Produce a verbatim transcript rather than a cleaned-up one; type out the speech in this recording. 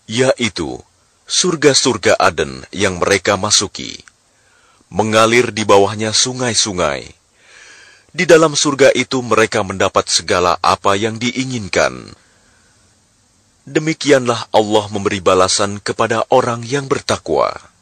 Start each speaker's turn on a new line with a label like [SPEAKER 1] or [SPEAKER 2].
[SPEAKER 1] yaitu surga-surga Aden yang mereka masuki. Mengalir di bawahnya sungai-sungai. Di dalam surga itu mereka mendapat segala apa yang diinginkan. Demikianlah Allah memberi balasan kepada orang yang bertakwa.